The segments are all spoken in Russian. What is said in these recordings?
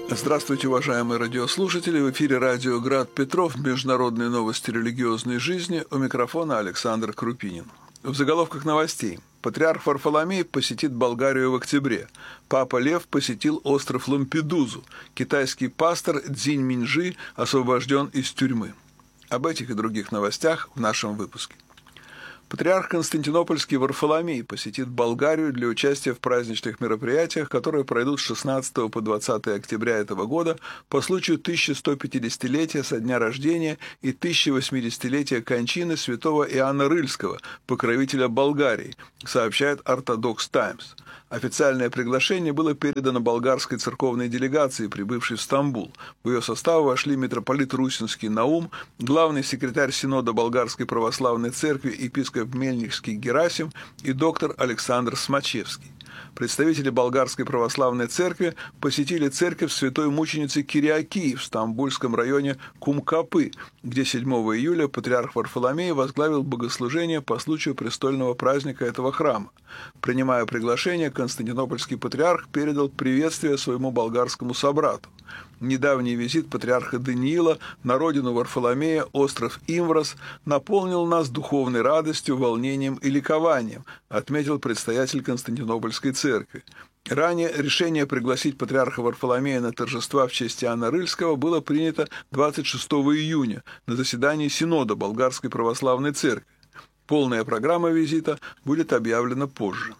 Здравствуйте, уважаемые радиослушатели! В эфире радио «Град Петров», международные новости религиозной жизни. У микрофона Александр Крупинин. В заголовках новостей. Патриарх Варфоломей посетит Болгарию в октябре. Папа Лев посетил остров Лампедузу. Китайский пастор Цзинь Миньжи освобожден из тюрьмы. Об этих и других новостях в нашем выпуске. Патриарх Константинопольский Варфоломей посетит Болгарию для участия в праздничных мероприятиях, которые пройдут с 16 по 20 октября этого года по случаю 1150-летия со дня рождения и 1080-летия кончины святого Иоанна Рыльского, покровителя Болгарии, сообщает Orthodox Times. Официальное приглашение было передано болгарской церковной делегации, прибывшей в Стамбул. В ее состав вошли митрополит Русинский Наум, главный секретарь Синода Болгарской православной церкви епископ Мельникский Герасим и доктор Александр Смачевский. Представители Болгарской православной церкви посетили церковь святой мученицы Кириакии в стамбульском районе Кумкапы, где 7 июля патриарх Варфоломей возглавил богослужение по случаю престольного праздника этого храма. Принимая приглашение, константинопольский патриарх передал приветствие своему болгарскому собрату. Недавний визит патриарха Даниила на родину Варфоломея, остров Имврос, наполнил нас духовной радостью, волнением и ликованием, отметил предстоятель Константинопольской церкви. Ранее решение пригласить патриарха Варфоломея на торжества в честь Иоанна Рыльского было принято 26 июня на заседании Синода Болгарской православной церкви. Полная программа визита будет объявлена позже.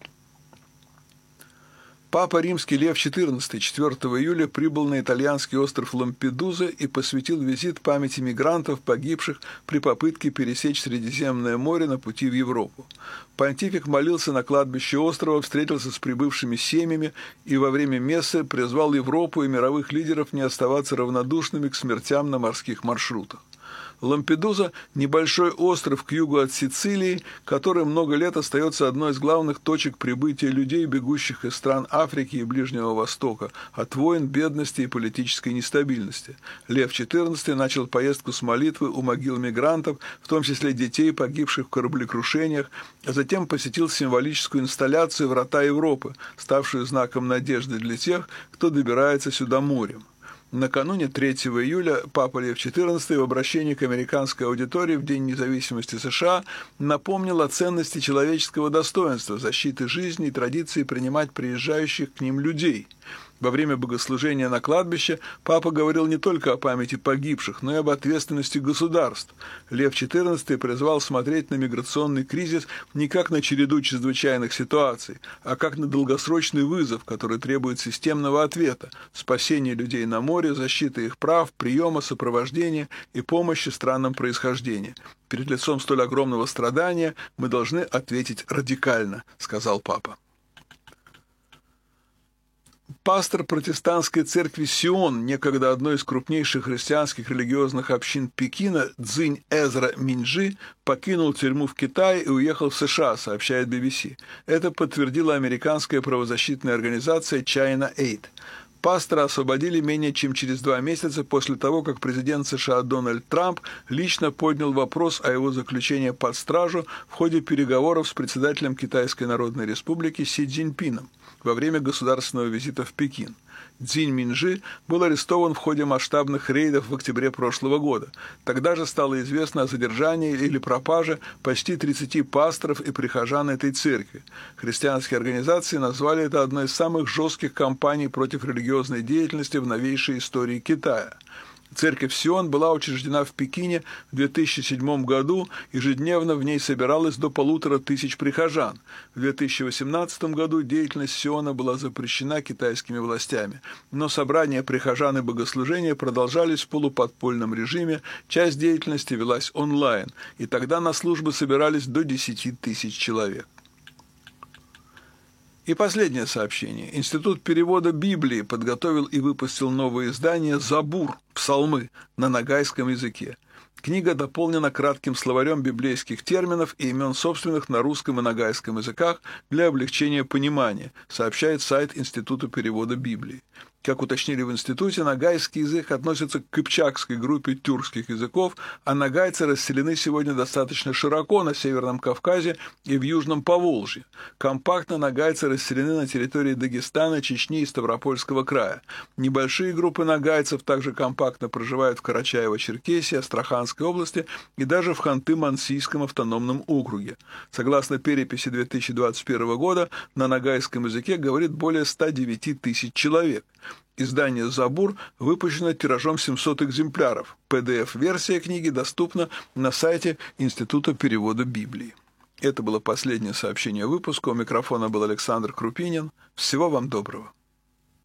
Папа Римский Лев XIV 4 июля прибыл на итальянский остров Лампедуза и посвятил визит памяти мигрантов, погибших при попытке пересечь Средиземное море на пути в Европу. Понтифик молился на кладбище острова, встретился с прибывшими семьями и во время мессы призвал Европу и мировых лидеров не оставаться равнодушными к смертям на морских маршрутах. Лампедуза – небольшой остров к югу от Сицилии, который много лет остается одной из главных точек прибытия людей, бегущих из стран Африки и Ближнего Востока, от войн, бедности и политической нестабильности. Лев XIV начал поездку с молитвы у могил мигрантов, в том числе детей, погибших в кораблекрушениях, а затем посетил символическую инсталляцию «Врата Европы», ставшую знаком надежды для тех, кто добирается сюда морем. Накануне 3 июля Папа Лев XIV в обращении к американской аудитории в День независимости США напомнил о ценности человеческого достоинства, защиты жизни и традиции принимать приезжающих к ним людей. Во время богослужения на кладбище Папа говорил не только о памяти погибших, но и об ответственности государств. Лев XIV призвал смотреть на миграционный кризис не как на череду чрезвычайных ситуаций, а как на долгосрочный вызов, который требует системного ответа, спасения людей на море, защиты их прав, приема, сопровождения и помощи странам происхождения. Перед лицом столь огромного страдания мы должны ответить радикально, сказал Папа. Пастор протестантской церкви Сион, некогда одной из крупнейших христианских религиозных общин Пекина, Цзинь Эзра Миньжи, покинул тюрьму в Китае и уехал в США, сообщает BBC. Это подтвердила американская правозащитная организация China Aid. Пастора освободили менее чем через 2 месяца после того, как президент США Дональд Трамп лично поднял вопрос о его заключении под стражу в ходе переговоров с председателем Китайской Народной Республики Си Цзиньпином во время государственного визита в Пекин. Цзинь Миньжи был арестован в ходе масштабных рейдов в октябре прошлого года. Тогда же стало известно о задержании или пропаже почти 30 пасторов и прихожан этой церкви. Христианские организации назвали это одной из самых жестких кампаний против религиозной деятельности в новейшей истории Китая. Церковь Сион была учреждена в Пекине в 2007 году, ежедневно в ней собиралось до 1500 прихожан. В 2018 году деятельность Сиона была запрещена китайскими властями, но собрания прихожан и богослужения продолжались в полуподпольном режиме, часть деятельности велась онлайн, и тогда на службы собирались до 10 тысяч человек. И последнее сообщение. Институт перевода Библии подготовил и выпустил новое издание «Забур» – «Псалмы» на ногайском языке. Книга дополнена кратким словарем библейских терминов и имен собственных на русском и ногайском языках для облегчения понимания, сообщает сайт Института перевода Библии. Как уточнили в институте, ногайский язык относится к кыпчакской группе тюркских языков, а ногайцы расселены сегодня достаточно широко на Северном Кавказе и в Южном Поволжье. Компактно ногайцы расселены на территории Дагестана, Чечни и Ставропольского края. Небольшие группы ногайцев также компактно проживают в Карачаево-Черкесии, Астраханской области и даже в Ханты-Мансийском автономном округе. Согласно переписи 2021 года, на ногайском языке говорит более 109 тысяч человек. Издание «Забур» выпущено тиражом 700 экземпляров. PDF-версия книги доступна на сайте Института перевода Библии. Это было последнее сообщение выпуска. У микрофона был Александр Крупинин. Всего вам доброго.